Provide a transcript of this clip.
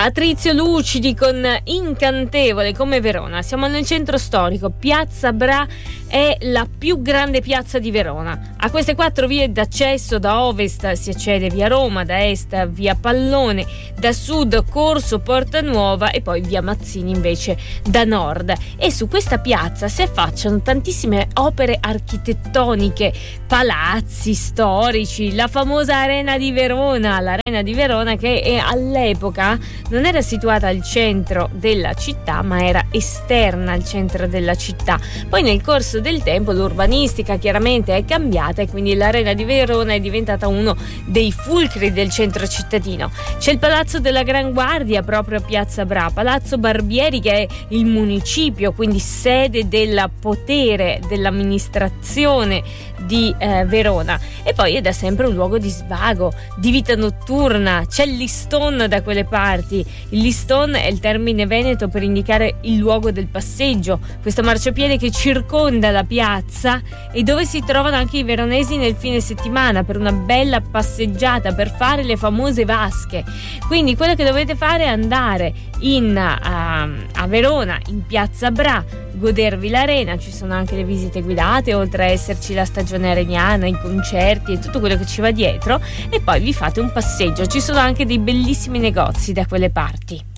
Patrizio Lucidi con Incantevole come Verona. Siamo nel centro storico. Piazza Bra è la più grande piazza di Verona. Ha queste 4 vie d'accesso: da ovest si accede via Roma, da est via Pallone, da sud Corso Porta Nuova e poi via Mazzini invece da nord. E su questa piazza si affacciano tantissime opere architettoniche, palazzi storici, la famosa Arena di Verona, l'Arena di Verona che all'epoca non era situata al centro della città, ma era esterna al centro della città. Poi nel corso del tempo l'urbanistica chiaramente è cambiata e quindi l'Arena di Verona è diventata uno dei fulcri del centro cittadino. C'è il Palazzo della Gran Guardia proprio a Piazza Bra, Palazzo Barbieri che è il municipio, quindi sede del potere dell'amministrazione di Verona, e poi è da sempre un luogo di svago, di vita notturna. C'è il Liston da quelle parti. Il Liston è il termine veneto per indicare il luogo del passeggio, questo marciapiede che circonda la piazza e dove si trovano anche i veronesi nel fine settimana per una bella passeggiata, per fare le famose vasche. Quindi quello che dovete fare è andare a Verona, in Piazza Bra, godervi l'arena. Ci sono anche le visite guidate, oltre a esserci la stagione areniana, i concerti e tutto quello che ci va dietro, e poi vi fate un passeggio. Ci sono anche dei bellissimi negozi da quelle parti.